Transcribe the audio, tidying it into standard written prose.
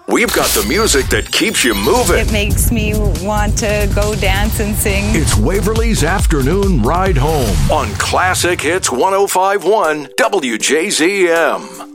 We've got the music that keeps you moving. It makes me want to go dance and sing. It's Waverly's Afternoon Ride Home on Classic Hits 105.1 WJZM.